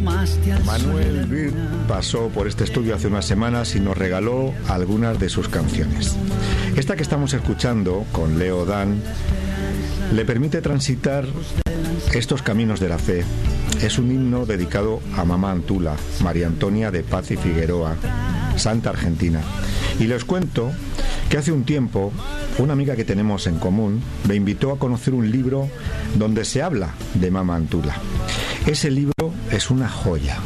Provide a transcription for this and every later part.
Manuel Bird pasó por este estudio hace unas semanas y nos regaló algunas de sus canciones. Esta que estamos escuchando, con Leo Dan, le permite transitar estos caminos de la fe. Es un himno dedicado a Mamá Antula, María Antonia de Paz y Figueroa, Santa Argentina. Y les cuento que hace un tiempo una amiga que tenemos en común me invitó a conocer un libro donde se habla de Mamá Antula. Ese libro es una joya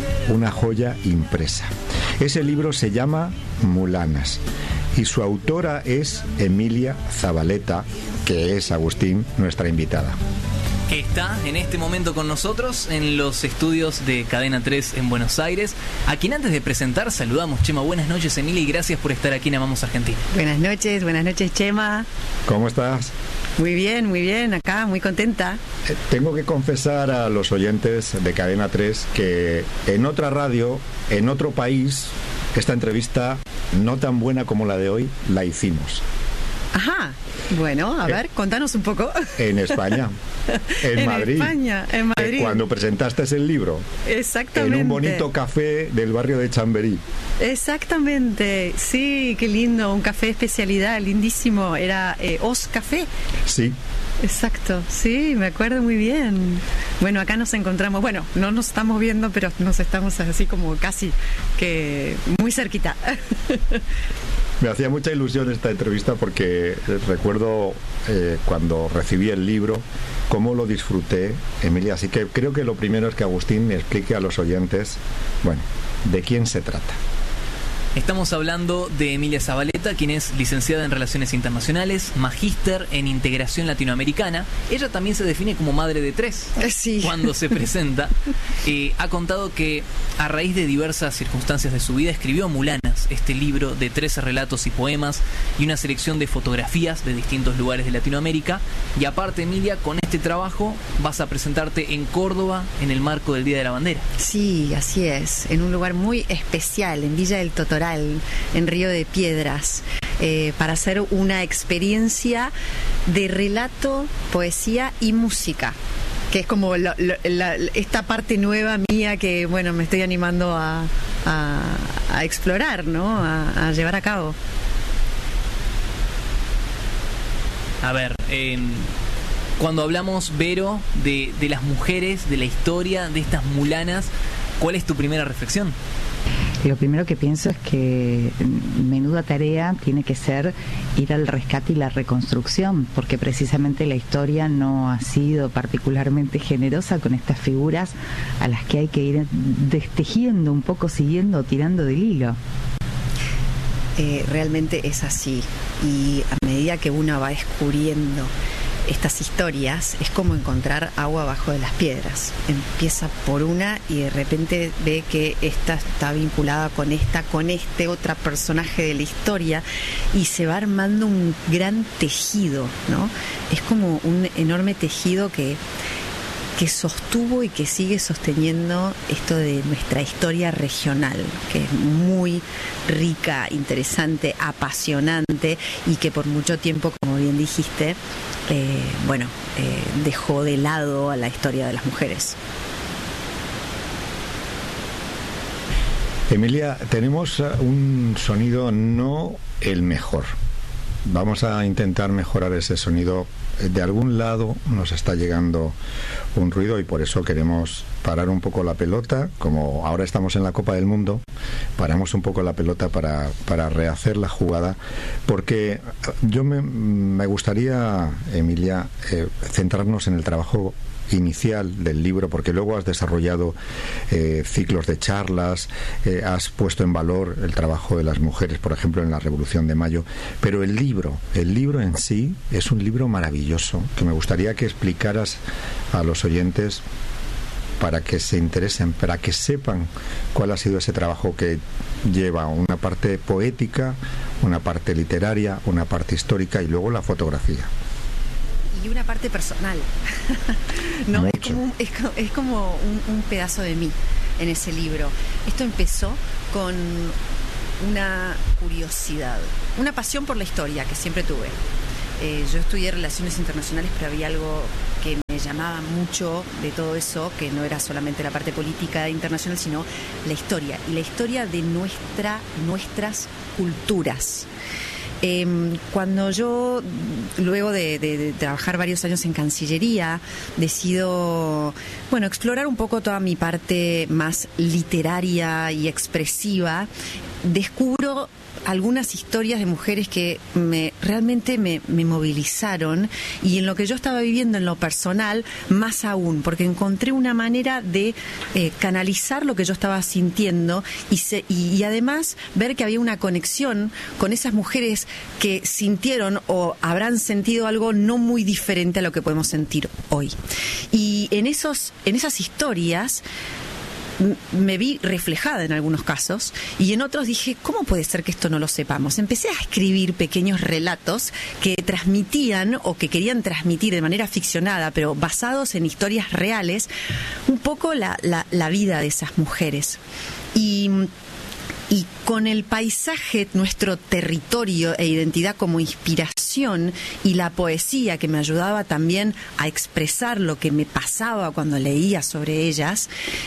impresa. Ese libro se llama Mulanas y su autora es Emilia Zabaleta, que es, Agustín, nuestra invitada. Que está en este momento con nosotros en los estudios de Cadena 3 en Buenos Aires, a quien antes de presentar saludamos. Chema, buenas noches, Emilia, y gracias por estar aquí en Amamos Argentina. Buenas noches, Chema. ¿Cómo estás? Muy bien, acá, muy contenta. Tengo que confesar a los oyentes de Cadena 3 que en otra radio, en otro país, esta entrevista, no tan buena como la de hoy, la hicimos. Ajá, bueno, a ver, contanos un poco. En España, en Madrid. En Madrid. Cuando presentaste el libro. Exactamente. En un bonito café del barrio de Chamberí. Exactamente, sí, qué lindo, un café de especialidad, lindísimo, era Os Café. Sí. Exacto, sí, me acuerdo muy bien. Bueno, acá nos encontramos, bueno, no nos estamos viendo, pero nos estamos así como casi que muy cerquita. Me hacía mucha ilusión esta entrevista porque recuerdo cuando recibí el libro, cómo lo disfruté, Emilia. Así que creo que lo primero es que Agustín me explique a los oyentes, bueno, de quién se trata. Estamos hablando de Emilia Zabaleta, quien es licenciada en Relaciones Internacionales, magíster en Integración Latinoamericana. Ella también se define como madre de 3 sí. Cuando se presenta. Ha contado que a raíz de diversas circunstancias de su vida escribió Mulanas, este libro de 13 relatos y poemas y una selección de fotografías de distintos lugares de Latinoamérica. Y aparte, Emilia, con este trabajo vas a presentarte en Córdoba en el marco del Día de la Bandera. Sí, así es, en un lugar muy especial, en Villa del Totoral, en Río de Piedras, para hacer una experiencia de relato, poesía y música, que es como esta parte nueva mía que, bueno, me estoy animando a explorar, ¿no? A llevar a cabo. A ver, cuando hablamos, Vero, de las mujeres, de la historia, de estas mulanas, ¿cuál es tu primera reflexión? Lo primero que pienso es que menuda tarea tiene que ser ir al rescate y la reconstrucción, porque precisamente la historia no ha sido particularmente generosa con estas figuras a las que hay que ir destejiendo un poco, siguiendo, tirando del hilo. Realmente es así, y a medida que uno va descubriendo estas historias, es como encontrar agua bajo de las piedras. Empieza por una y de repente ve que esta está vinculada con este otra personaje de la historia, y se va armando un gran tejido, ¿no? Es como un enorme tejido que sostuvo y que sigue sosteniendo esto de nuestra historia regional, que es muy rica, interesante, apasionante, y que por mucho tiempo, como bien dijiste, dejó de lado a la historia de las mujeres. Emilia, tenemos un sonido no el mejor. Vamos a intentar mejorar ese sonido. De algún lado nos está llegando un ruido y por eso queremos parar un poco la pelota. Como ahora estamos en la Copa del Mundo, paramos un poco la pelota para rehacer la jugada, porque yo me gustaría, Emilia, centrarnos en el trabajo inicial del libro, porque luego has desarrollado ciclos de charlas, has puesto en valor el trabajo de las mujeres, por ejemplo, en la Revolución de Mayo, pero el libro en sí es un libro maravilloso, que me gustaría que explicaras a los oyentes para que se interesen, para que sepan cuál ha sido ese trabajo que lleva una parte poética, una parte literaria, una parte histórica y luego la fotografía. Y una parte personal. ¿No? Es como un pedazo de mí en ese libro. Esto empezó con una curiosidad, una pasión por la historia que siempre tuve. Yo estudié Relaciones Internacionales, pero había algo que me llamaba mucho de todo eso, que no era solamente la parte política internacional, sino la historia, y la historia de nuestras culturas. Cuando yo, luego de trabajar varios años en Cancillería, decido, explorar un poco toda mi parte más literaria y expresiva, descubro algunas historias de mujeres que realmente me movilizaron, y en lo que yo estaba viviendo en lo personal, más aún, porque encontré una manera de canalizar lo que yo estaba sintiendo y además ver que había una conexión con esas mujeres que sintieron o habrán sentido algo no muy diferente a lo que podemos sentir hoy. Y en esas historias me vi reflejada en algunos casos, y en otros dije, ¿cómo puede ser que esto no lo sepamos? Empecé a escribir pequeños relatos que transmitían o que querían transmitir de manera ficcionada, pero basados en historias reales, un poco la vida de esas mujeres. Y con el paisaje, nuestro territorio e identidad como inspiración, y la poesía que me ayudaba también a expresar lo que me pasaba cuando leía sobre ellas,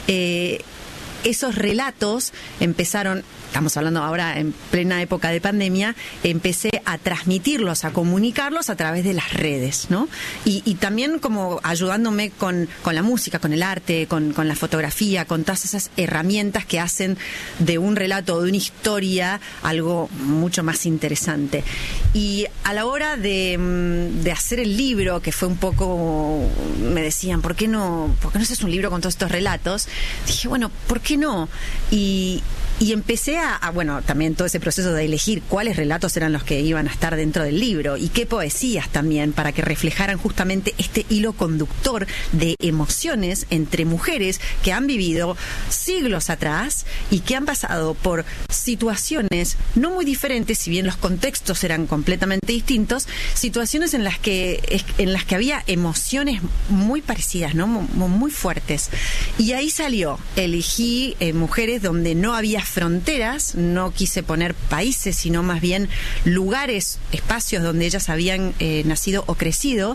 esos relatos empezaron, estamos hablando ahora en plena época de pandemia, empecé a transmitirlos, a comunicarlos a través de las redes, ¿no? Y también como ayudándome con la música, con el arte, con la fotografía, con todas esas herramientas que hacen de un relato o de una historia algo mucho más interesante. Y a la hora de hacer el libro, que fue un poco, me decían, ¿por qué no haces un libro con todos estos relatos? Dije, ¿por qué no? Y empecé también todo ese proceso de elegir cuáles relatos eran los que iban a estar dentro del libro, y qué poesías también, para que reflejaran justamente este hilo conductor de emociones entre mujeres que han vivido siglos atrás y que han pasado por situaciones no muy diferentes, si bien los contextos eran completamente distintos, situaciones en las que había emociones muy parecidas, ¿no? Muy fuertes. Y ahí elegí mujeres donde no había fronteras, no quise poner países, sino más bien lugares, espacios donde ellas habían nacido o crecido,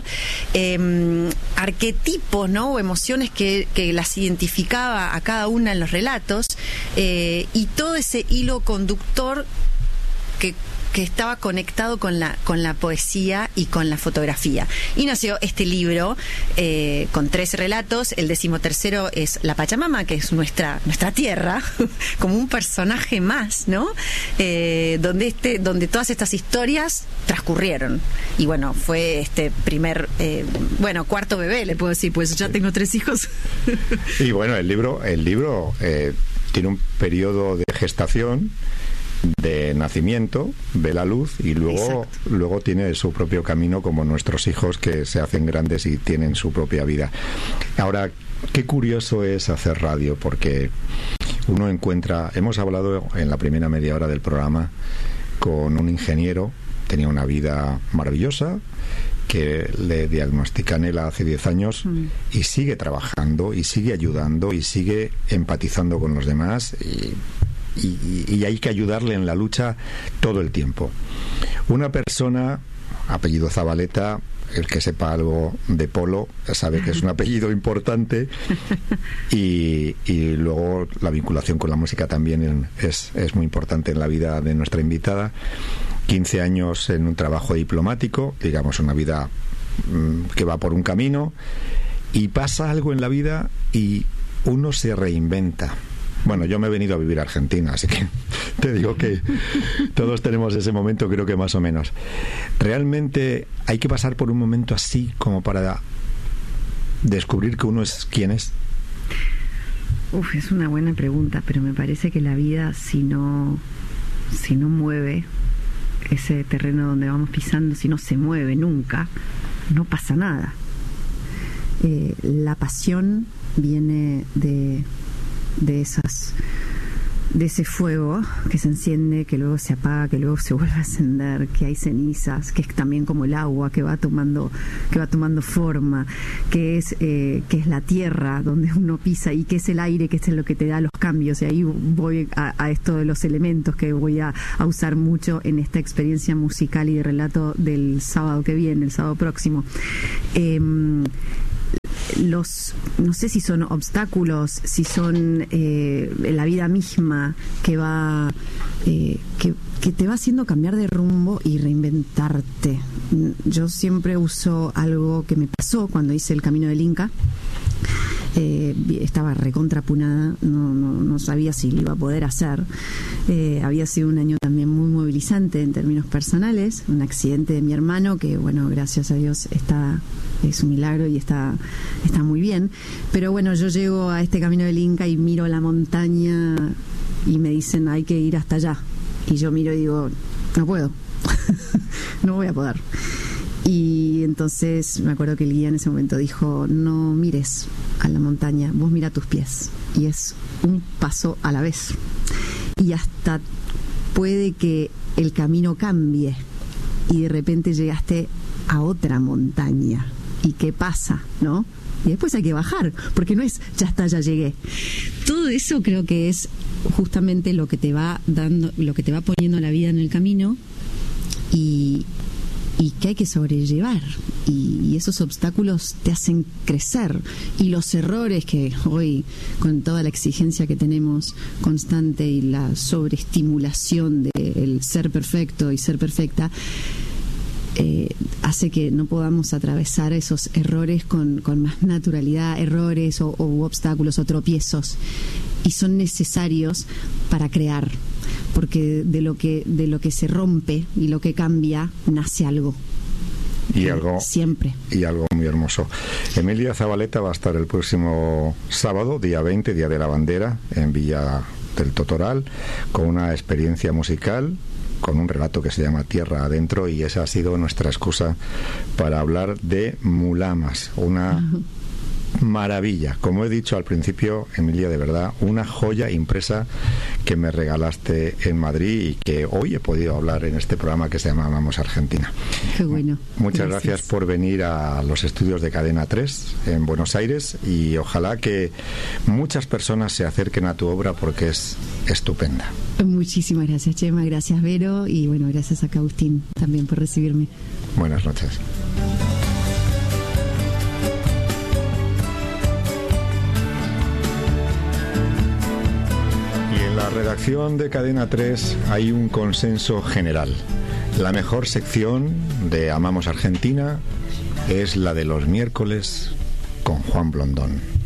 arquetipos, ¿no? O emociones que las identificaba a cada una en los relatos, y todo ese hilo conductor que estaba conectado con la poesía y con la fotografía. Y nació este libro con 13 relatos. El 13º es la Pachamama, que es nuestra tierra, como un personaje más, ¿no? Donde todas estas historias transcurrieron. Y fue este primer, cuarto bebé, le puedo decir, pues ya tengo 3 hijos. Y el libro tiene un periodo de gestación, de nacimiento, ve la luz, y luego tiene su propio camino, como nuestros hijos, que se hacen grandes y tienen su propia vida. Ahora, qué curioso es hacer radio, porque uno encuentra, hemos hablado en la primera media hora del programa con un ingeniero, tenía una vida maravillosa, que le diagnostican él hace 10 años, y sigue trabajando, y sigue ayudando, y sigue empatizando con los demás, y hay que ayudarle en la lucha todo el tiempo. Una persona, apellido Zabaleta, el que sepa algo de polo sabe que es un apellido importante, y luego la vinculación con la música también es muy importante en la vida de nuestra invitada. 15 años en un trabajo diplomático, digamos una vida que va por un camino, y pasa algo en la vida y uno se reinventa. Yo me he venido a vivir a Argentina, así que te digo que todos tenemos ese momento, creo que más o menos. Realmente hay que pasar por un momento así como para descubrir que uno es quien es. Es una buena pregunta, pero me parece que la vida, si no mueve ese terreno donde vamos pisando, si no se mueve nunca, no pasa nada. La pasión viene de ese fuego que se enciende, que luego se apaga, que luego se vuelve a encender, que hay cenizas, que es también como el agua que va tomando forma, que es la tierra donde uno pisa, y que es el aire, que es lo que te da los cambios. Y ahí voy a esto de los elementos, que voy a usar mucho en esta experiencia musical y de relato del sábado que viene, el sábado próximo. no sé si son obstáculos, si son la vida misma que va que te va haciendo cambiar de rumbo y reinventarte. Yo siempre uso algo que me pasó cuando hice el Camino del Inca. Estaba recontrapunada, no sabía si lo iba a poder hacer. Había sido un año también muy movilizante en términos personales, un accidente de mi hermano que, bueno, gracias a Dios es un milagro y está muy bien. Pero bueno, yo llego a este Camino del Inca y miro la montaña y me dicen hay que ir hasta allá. Y yo miro y digo, no puedo, no voy a poder. Y entonces me acuerdo que el guía en ese momento dijo, no mires a la montaña, vos mira tus pies. Y es un paso a la vez. Y hasta puede que el camino cambie y de repente llegaste a otra montaña. ¿Y qué pasa? ¿No? Y después hay que bajar, porque no es, ya está, ya llegué. Todo eso creo que es justamente lo que te va dando, lo que te va poniendo la vida en el camino y que hay que sobrellevar, y esos obstáculos te hacen crecer, y los errores que hoy, con toda la exigencia que tenemos constante y la sobreestimulación del ser perfecto y ser perfecta, hace que no podamos atravesar esos errores con más naturalidad, errores o obstáculos o tropiezos, y son necesarios para crear, porque de lo que se rompe y lo que cambia nace algo. Y algo siempre. Y algo muy hermoso. Emilia Zabaleta va a estar el próximo sábado, día 20, Día de la Bandera, en Villa del Totoral, con una experiencia musical, con un relato que se llama Tierra Adentro, y esa ha sido nuestra excusa para hablar de mulamas, una maravilla. Como he dicho al principio, Emilia, de verdad, una joya impresa que me regalaste en Madrid y que hoy he podido hablar en este programa que se llama Amamos Argentina. Qué bueno. Muchas gracias por venir a los estudios de Cadena 3 en Buenos Aires, y ojalá que muchas personas se acerquen a tu obra porque es estupenda. Muchísimas gracias, Chema, gracias, Vero, y bueno, gracias a Agustín también por recibirme. Buenas noches. En la redacción de Cadena 3 hay un consenso general. La mejor sección de Amamos Argentina es la de los miércoles con Juan Blondón.